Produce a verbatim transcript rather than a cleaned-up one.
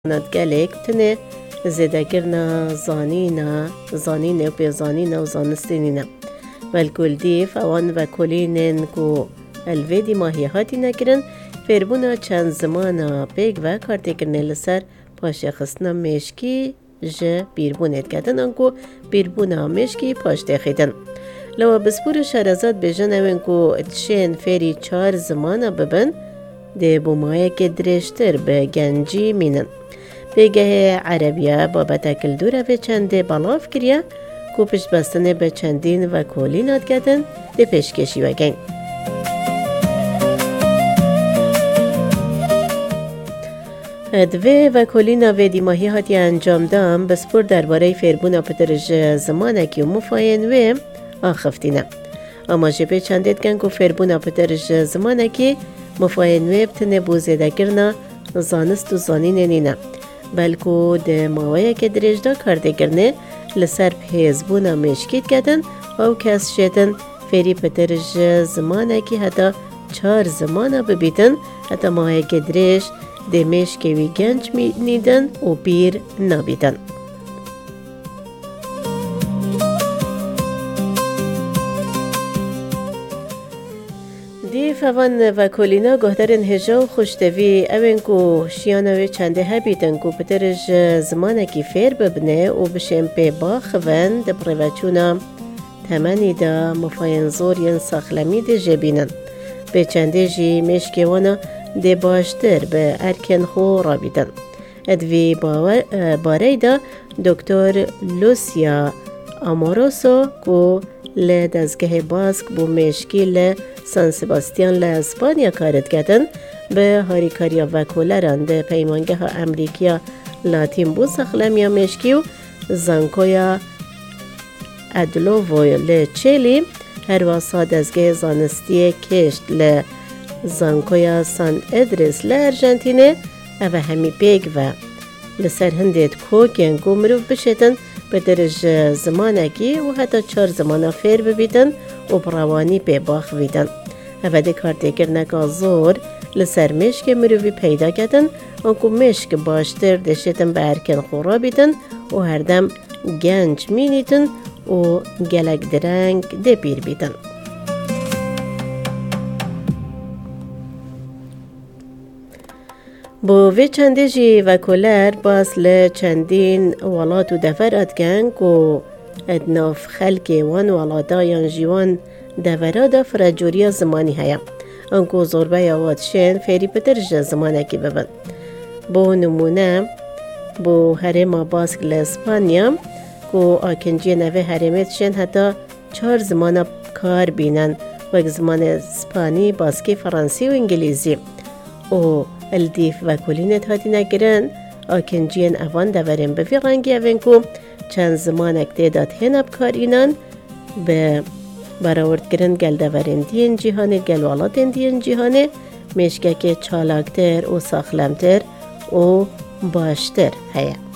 ندگلک تنه زده کرنا زانینا زانینه و پیزانینا و زانستینینا والکل دیف اوان و کلینن کو الویدی ماهی هاتی نکرن فربونا چند زمانا پیگ و کارتی کرنه لسر پاشه خستنا مشکی جه بیربونت کدن انکو بیربونا مشکی پاشته خیدن لو بسپور شهرزاد بجن اوین کو اتشین فری چار زمانا ببن ده بومایه که درشتر به گنجی مینن پیگه عربیه بابتا کلدوره و چنده بالاف کریه کو پشت بستنه به چندین و کولینات کدن ده پیشکشی وگن دوی و کلینا و دیماهی هاتی انجام دام بسپور درباره فربونا پترج زمانه که مفاین و آخفتینه اما جبه چندید کن که فربونا پترج زمانه که مفاین و بتنه بوزیده کرنا زانست و زانینه نینه بلکو ده ماویه که درجدا کرده کرنه لسر پیزبونا مشکید کدن او کس شدن فری پترج زمانه که حتی چار زمانه ببیدن حتی ماویه که درج دمش که وی گنج می نیدن و پیر نبیدن. دی فوان و کلینا گهدرن هجا و خوشتوی اوین کو شیانوی چنده هبیدن کو پترج زمانه کی فیر ببنه و بشم پی باخوان دبروچونا تمنی دا مفاین زورین ساخلمی دی جبینن. به چنده جی مشکیوانا ده باشتر به ارکن خو رابیدن. ادوی باره دا دکتر لوسیا آموروسو کو ل دزگه باسک بو مشکی ل سان سباستیان ل اسپانیا کارت کردن به هاریکاریا وکولران ده پیمانگه ها امریکیا لاتین بو سخلمیا مشکی و زنکویا ادلووی ل چلی هر واسا دزگه زانستی کشت ل زانکویا سان ادرس ل ارژانتینه او همی بیگ و لسر هندید کوکین گو مروف بشیدن به درج زمانگی و حتی چار زمانه فیر ببیدن و براوانی پی باخ ویدن او ده کارتگر نگا زور لسر مشک مروفی پیدا کدن انکو مشک باشتر دشیدن به ارکن خورا بیدن و هر دم گنج مینیدن و گلک درنگ ده پیر بیدن بو وی چنده جی وکولر باز ل چندین ولات و دفرات کن کو ادناف خلق وان ولاتا یان جیوان دفرادا فرجوریا زمانی هیا انکو زوربه یاوات شن فری پترج زمانه کی ببن بو نمونه بو هرما باسک ل اسپانیا کو آکنجی نوه هرمت شن حتی چهار زمانه کار بینن وک زمان اسپانی باسکی فرانسی و انگلیزی او الدیف و کلینت هاتی نگرن آکنجین اوان دورن به رنگی اوین کو چند زمانک تعداد هنب کارینان به براورد گرن گل دورن دین جیهانه گل والاتن دین جیهانه مشکه که چالاکتر و ساخلمتر و باشتر هیا